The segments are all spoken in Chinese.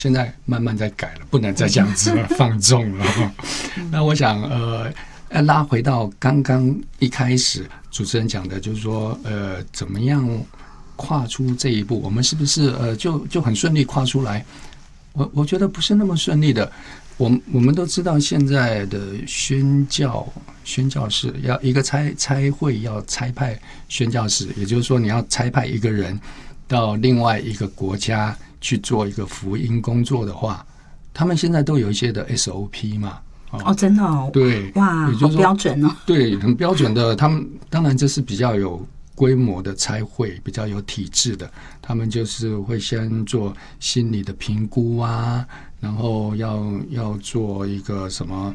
现在慢慢在改了，不能再这样子了放纵了。那我想拉回到刚刚一开始主持人讲的，就是说怎么样跨出这一步，我们是不是就很顺利跨出来？我觉得不是那么顺利的。我们都知道现在的宣教士要一个差会要差派宣教士，也就是说你要差派一个人到另外一个国家去做一个福音工作的话，他们现在都有一些的 SOP 嘛。 哦，真的哦， 对， 哇，好标准哦。 对，很标准的。他们当然这是比较有规模的差会，比较有体制的，他们就是会先做心理的评估啊，然后要做一个什么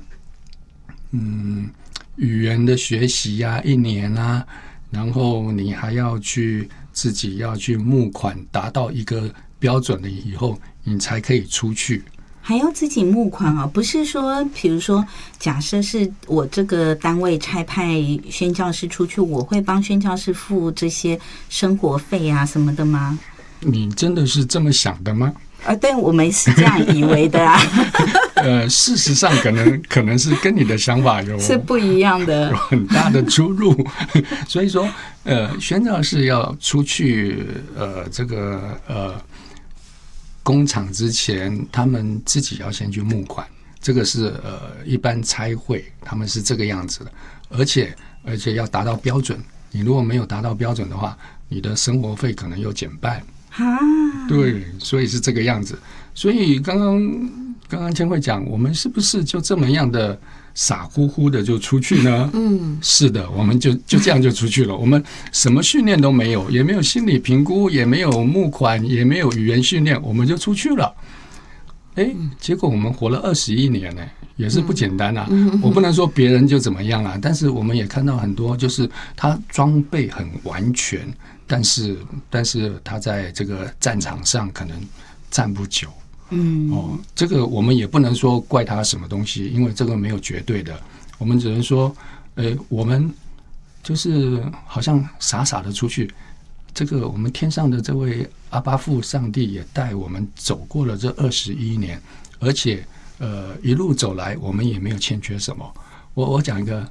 语言的学习啊，1年啊，然后你还要自己要去募款，达到一个标准了以后，你才可以出去。 还要自己募款啊，不是说比如说假设是我这个单位差派宣教士出去，我会帮宣教士付这些生活费啊什么的吗？ 你真的是这么想的吗？ 对，我们是这样以为的啊。 事实上可能是跟你的想法是不一样的， 有很大的出入。所以说宣教士要出去这个工厂之前，他们自己要先去募款，这个是一般差会他们是这个样子的，而且要达到标准。你如果没有达到标准的话，你的生活费可能又减半。对，所以是这个样子。所以刚刚千惠讲，我们是不是就这么样的傻乎乎的就出去呢？是的，我们就这样就出去了。我们什么训练都没有，也没有心理评估，也没有募款，也没有语言训练，我们就出去了。结果我们活了21年呢，也是不简单啊。我不能说别人就怎么样啊，但是我们也看到很多，就是他装备很完全，但是他在这个战场上可能站不久。这个我们也不能说怪他什么东西，因为这个没有绝对的，我们只能说，我们就是好像傻傻的出去。这个我们天上的这位阿爸父上帝也带我们走过了这21年，而且一路走来我们也没有欠缺什么。我讲一个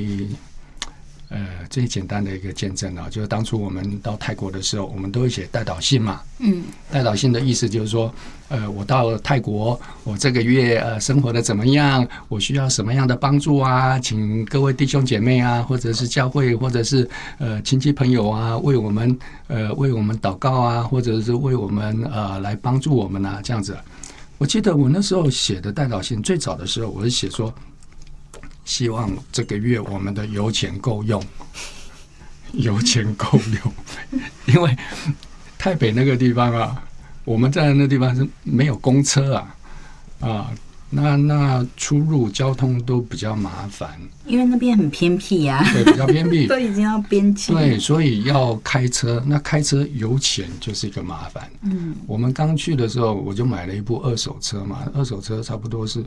最简单的一个见证啊，就是当初我们到泰国的时候，我们都会写代祷信嘛。代祷信的意思就是说，我到泰国，我这个月生活的怎么样？我需要什么样的帮助啊？请各位弟兄姐妹啊，或者是教会，或者是亲戚朋友啊，为我们祷告啊，或者是为我们来帮助我们啊，这样子。我记得我那时候写的代祷信，最早的时候我是写说，希望这个月我们的油钱够用，油钱够用，因为台北那个地方啊，我们在那地方是没有公车啊，那出入交通都比较麻烦， 因为那边很偏僻啊， 对，比较偏僻， 都已经要边境， 对，所以要开车，那开车油钱就是一个麻烦。我们刚去的时候，我就买了一部二手车嘛，二手车差不多是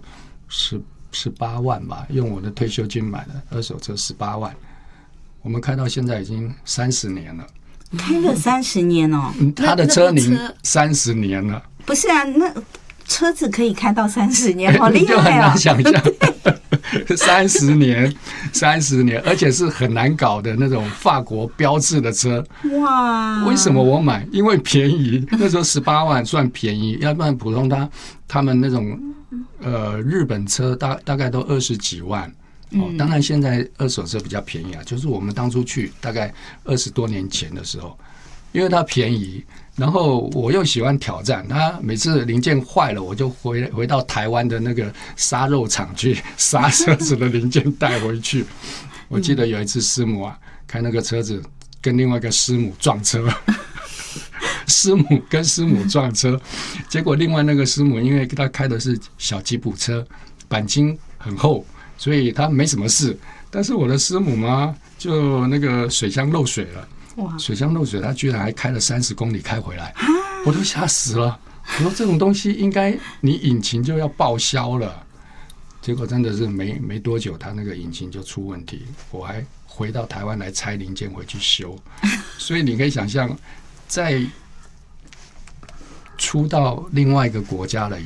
18万吧，用我的退休金买的二手车18万，我们开到现在已经30年了， 开了30年哦。 他的车龄30年了， 不是啊？那车子可以开到30年，好厉害啊！ 就很难想象，30年，而且是很难搞的那种法国标志的车。 哇！ 为什么我买？因为便宜，那时候18万算便宜，要不然普通他们那种日本车大概都20几万。当然现在二手车比较便宜啊，就是我们当初去大概20多年前的时候，因为它便宜，然后我又喜欢挑战，它每次零件坏了，我就回到台湾的那个杀肉厂去杀车子的零件带回去。我记得有一次师母啊开那个车子跟另外一个师母撞车，师母跟师母撞车，结果另外那个师母因为他开的是小吉普车，钣金很厚，所以他没什么事。但是我的师母嘛，就那个水箱漏水了。水箱漏水，他居然还开了30公里开回来，我都吓死了。我说这种东西应该你引擎就要报销了，结果真的是没多久，他那个引擎就出问题，我还回到台湾来拆零件回去修。所以你可以想象，在出到另外一个国家了